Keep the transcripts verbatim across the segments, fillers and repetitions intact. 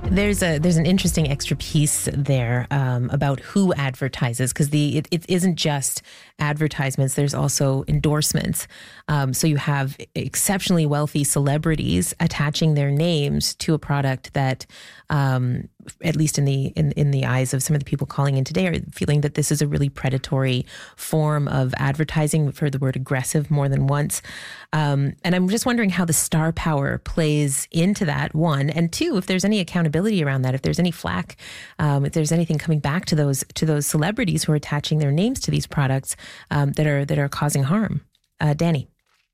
There's a there's an interesting extra piece there um, about who advertises, because the it, it isn't just advertisements. There's also endorsements. Um, so you have exceptionally wealthy celebrities attaching their names to a product that, um, at least in the in, in the eyes of some of the people calling in today, are feeling that this is a really predatory form of advertising. We've heard the word aggressive more than once. Um, and I'm just wondering how the star power plays into that, one. And two, if there's any accountability around that, if there's any flack, um, if there's anything coming back to those to those celebrities who are attaching their names to these products um, that are that are causing harm. Uh, Danny.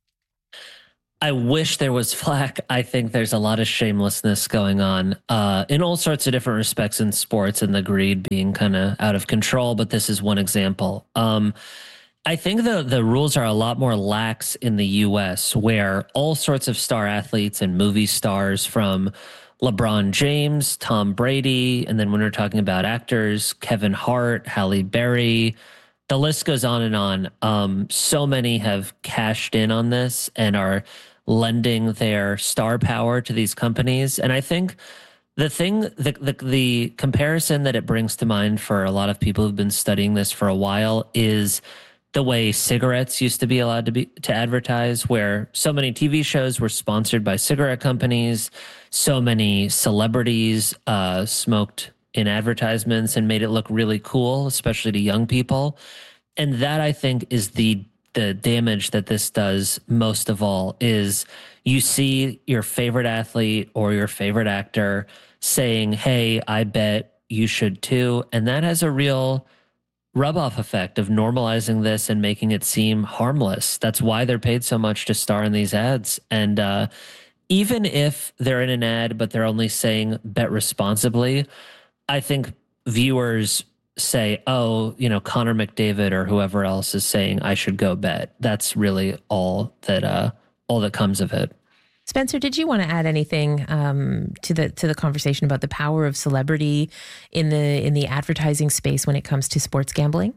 I wish there was flack. I think there's a lot of shamelessness going on uh, in all sorts of different respects in sports, and the greed being kind of out of control. But this is one example. Um, I think the the rules are a lot more lax in the U S, where all sorts of star athletes and movie stars, from LeBron James, Tom Brady, and then when we're talking about actors, Kevin Hart, Halle Berry, the list goes on and on. Um, so many have cashed in on this and are lending their star power to these companies. And I think the thing, the, the the comparison that it brings to mind for a lot of people who've been studying this for a while is the way cigarettes used to be allowed to be to advertise, where so many T V shows were sponsored by cigarette companies, so many celebrities uh, smoked in advertisements and made it look really cool, especially to young people. And that, I think, is the the damage that this does most of all, is you see your favorite athlete or your favorite actor saying, hey, I bet you should too. And that has a real rub-off effect of normalizing this and making it seem harmless. That's why they're paid so much to star in these ads. And uh, even if they're in an ad, but they're only saying bet responsibly, I think viewers say, oh, you know, Connor McDavid or whoever else is saying I should go bet. That's really all that uh, all that comes of it. Spencer, did you want to add anything um, to the to the conversation about the power of celebrity in the in the advertising space when it comes to sports gambling?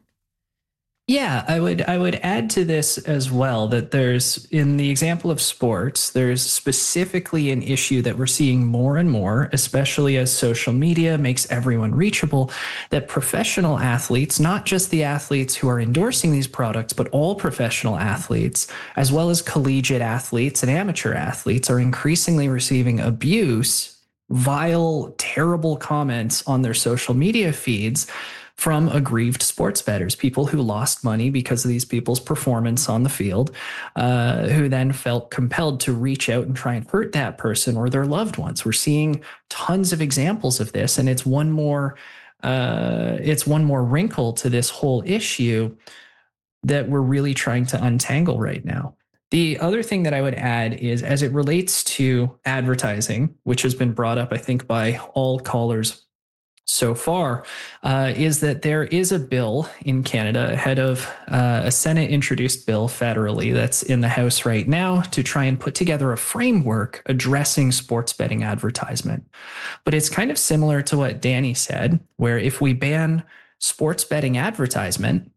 Yeah, I would I would add to this as well that there's, in the example of sports, there's specifically an issue that we're seeing more and more, especially as social media makes everyone reachable, that professional athletes, not just the athletes who are endorsing these products, but all professional athletes, as well as collegiate athletes and amateur athletes, are increasingly receiving abuse, vile, terrible comments on their social media feeds from aggrieved sports bettors, people who lost money because of these people's performance on the field, uh, who then felt compelled to reach out and try and hurt that person or their loved ones. We're seeing tons of examples of this, and it's one more, uh, it's one more wrinkle to this whole issue that we're really trying to untangle right now. The other thing that I would add is, as it relates to advertising, which has been brought up, I think, by all callers so far, uh, is that there is a bill in Canada ahead of uh, a Senate introduced bill federally that's in the House right now to try and put together a framework addressing sports betting advertisement. But it's kind of similar to what Danny said, where if we ban sports betting advertisement,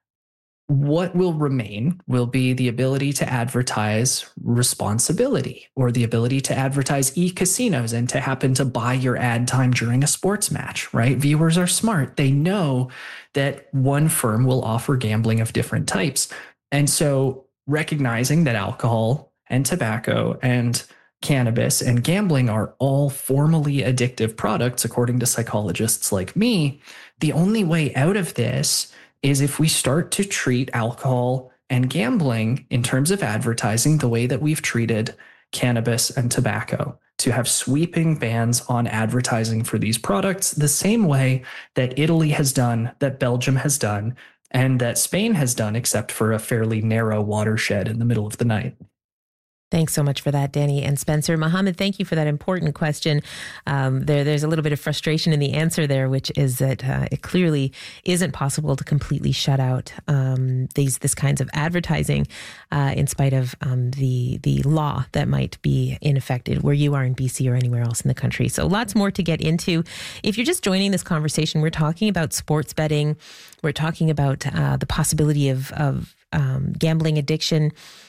what will remain will be the ability to advertise responsibility, or the ability to advertise e-casinos and to happen to buy your ad time during a sports match, right? Viewers are smart. They know that one firm will offer gambling of different types. And so recognizing that alcohol and tobacco and cannabis and gambling are all formally addictive products, according to psychologists like me, the only way out of this is if we start to treat alcohol and gambling in terms of advertising the way that we've treated cannabis and tobacco, to have sweeping bans on advertising for these products, the same way that Italy has done, that Belgium has done, and that Spain has done, except for a fairly narrow watershed in the middle of the night. Thanks so much for that, Danny and Spencer. Mohammed, thank you for that important question. Um, there, there's a little bit of frustration in the answer there, which is that uh, it clearly isn't possible to completely shut out um, these this kinds of advertising, uh, in spite of um, the the law that might be in effect where you are in B C or anywhere else in the country. So lots more to get into. If you're just joining this conversation, we're talking about sports betting. We're talking about uh, the possibility of of um, gambling addiction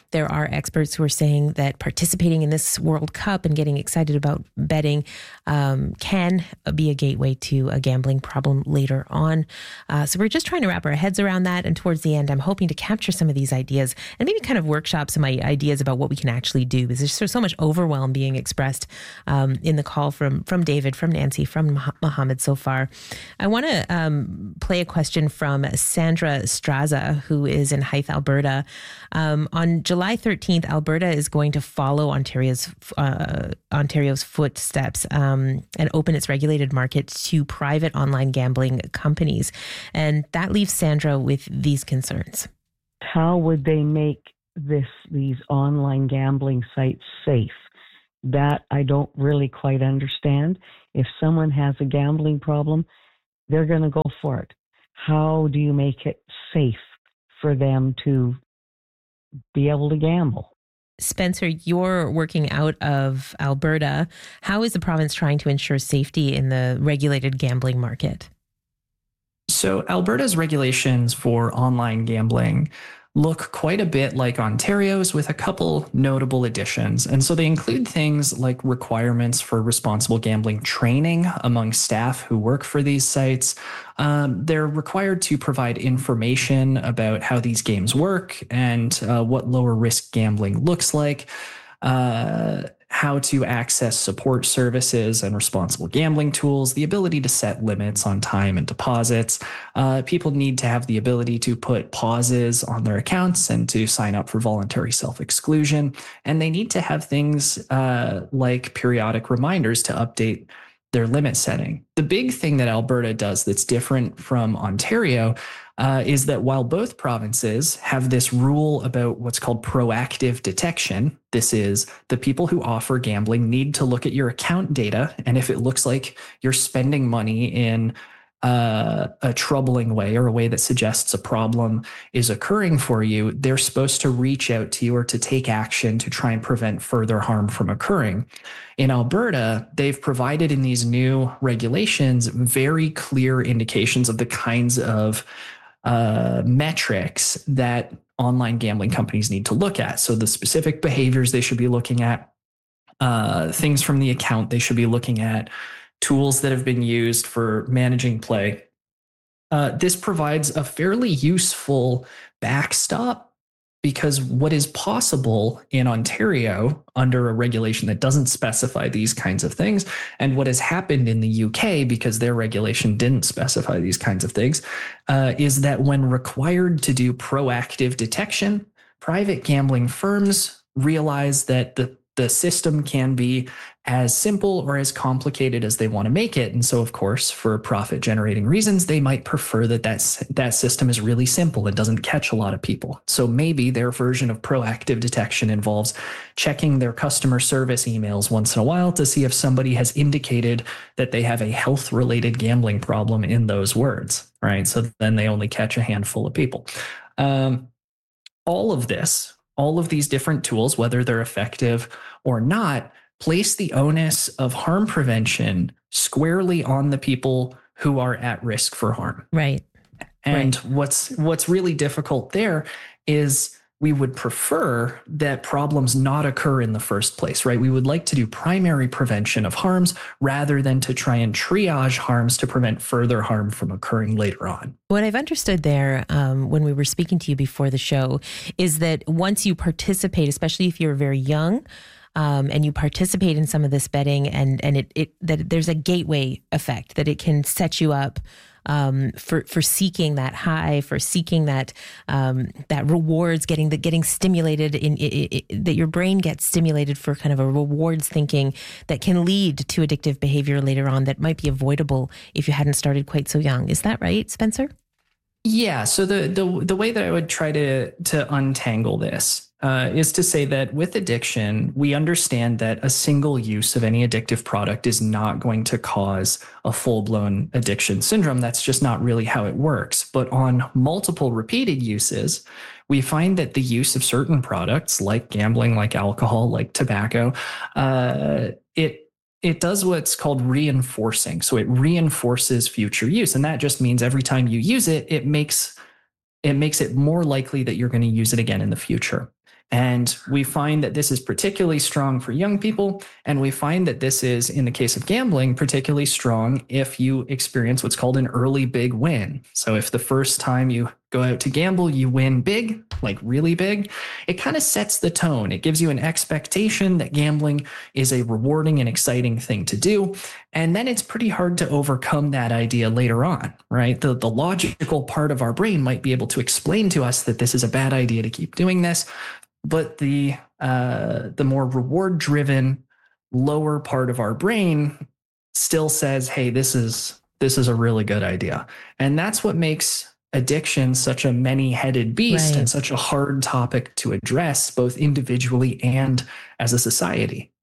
there are experts who are saying that participating in this World Cup and getting excited about betting um, can be a gateway to a gambling problem later on. Uh, so we're just trying to wrap our heads around that. And towards the end, I'm hoping to capture some of these ideas and maybe kind of workshop some ideas about what we can actually do, because there's so, so much overwhelm being expressed um, in the call from, from David, from Nancy, from Mohammed so far. I want to um, play a question from Sandra Straza, who is in Hythe, Alberta. Um, on July thirteenth, Alberta is going to follow Ontario's uh, Ontario's footsteps um, and open its regulated market to private online gambling companies. And that leaves Sandra with these concerns. How would they make this these online gambling sites safe? That I don't really quite understand. If someone has a gambling problem, they're going to go for it. How do you make it safe for them to be able to gamble? Spencer, you're working out of Alberta. How is the province trying to ensure safety in the regulated gambling market? So Alberta's regulations for online gambling look quite a bit like Ontario's, with a couple notable additions. And so they include things like requirements for responsible gambling training among staff who work for these sites. Um, they're required to provide information about how these games work and uh, what lower risk gambling looks like. Uh, how to access support services and responsible gambling tools, the ability to set limits on time and deposits. Uh, people need to have the ability to put pauses on their accounts and to sign up for voluntary self-exclusion. And they need to have things uh, like periodic reminders to update their limit setting. The big thing that Alberta does that's different from Ontario uh, is that while both provinces have this rule about what's called proactive detection, this is the people who offer gambling need to look at your account data, and if it looks like you're spending money in uh, a troubling way or a way that suggests a problem is occurring for you, they're supposed to reach out to you or to take action to try and prevent further harm from occurring. In Alberta, they've provided in these new regulations very clear indications of the kinds of uh, metrics that online gambling companies need to look at. So the specific behaviors they should be looking at, uh, things from the account they should be looking at, tools that have been used for managing play. Uh, this provides a fairly useful backstop, because what is possible in Ontario under a regulation that doesn't specify these kinds of things, and what has happened in the U K because their regulation didn't specify these kinds of things, uh, is that when required to do proactive detection, private gambling firms realize that the the system can be as simple or as complicated as they want to make it. And so, of course, for profit generating reasons, they might prefer that that, that system is really simple and doesn't catch a lot of people. So maybe their version of proactive detection involves checking their customer service emails once in a while to see if somebody has indicated that they have a health related gambling problem in those words, right? So then they only catch a handful of people. Um, all of this, all of these different tools, whether they're effective or not, place the onus of harm prevention squarely on the people who are at risk for harm. Right. And right. what's what's really difficult there is we would prefer that problems not occur in the first place, right? We would like to do primary prevention of harms rather than to try and triage harms to prevent further harm from occurring later on. What I've understood there um, when we were speaking to you before the show is that once you participate, especially if you're very young, Um, and you participate in some of this betting, and and it, it that there's a gateway effect, that it can set you up um, for for seeking that high, for seeking that um, that rewards, getting the getting stimulated in it, it, that your brain gets stimulated for kind of a rewards thinking that can lead to addictive behavior later on that might be avoidable if you hadn't started quite so young. Is that right, Spencer? Yeah. So the the the way that I would try to to untangle this uh, is to say that with addiction, we understand that a single use of any addictive product is not going to cause a full-blown addiction syndrome. That's just not really how it works. But on multiple repeated uses, we find that the use of certain products like gambling, like alcohol, like tobacco, uh, it It does what's called reinforcing. So it reinforces future use. And that just means every time you use it, it makes it makes it more likely that you're going to use it again in the future. And we find that this is particularly strong for young people. And we find that this is, in the case of gambling, particularly strong if you experience what's called an early big win. So if the first time you go out to gamble, you win big, like really big, it kind of sets the tone. It gives you an expectation that gambling is a rewarding and exciting thing to do. And then it's pretty hard to overcome that idea later on, right? The, the logical part of our brain might be able to explain to us that this is a bad idea to keep doing this. But the uh, the more reward-driven, lower part of our brain still says, hey, this is this is a really good idea. And that's what makes addiction such a many-headed beast, right, and such a hard topic to address, both individually and as a society.